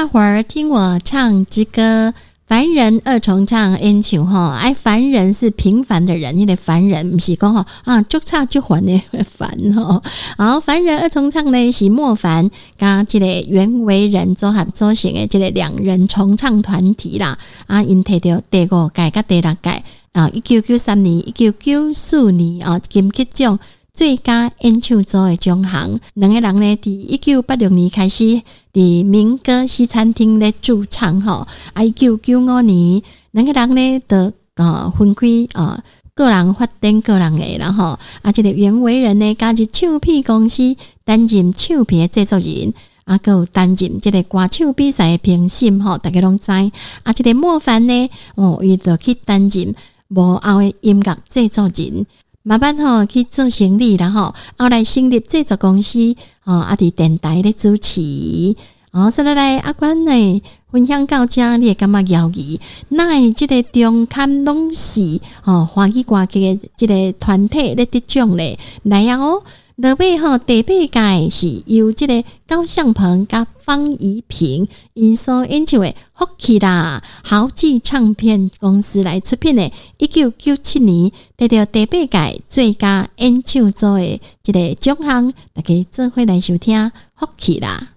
大伙儿听我唱支歌。凡人二重唱演唱吼，凡人是平凡的人，那个凡人不是讲吼足差足烦的烦吼。好，凡人二重唱呢是莫凡加这个袁惟仁组合组成的这个两人重唱团体啦。因摕到第5届甲第6届1993年、1994年金曲奖最佳演唱组的奖项。两个人呢，伫1986年开始伫民歌西餐厅咧驻唱吼，1995年两个人呢就分开个人发展个人的啦吼。这个袁惟仁呢加入唱片公司担任唱片的制作人，还有担任这个歌唱比赛的评审吼，大家拢知。这个莫凡呢伊就去担任幕后的音乐制作人。慢慢去做生意啦后来成立制作公司伫电台咧主持。所以来阿关呢分享到这，你会感觉摇移？那这个中坎拢是华语歌曲的这个团体咧得奖咧。来落尾第8届是由这个高向鹏甲方怡平因所演唱的福气啦豪记唱片公司来出品的1997年得到第8届最佳演唱组的这个奖项，大家做伙来收听福气啦。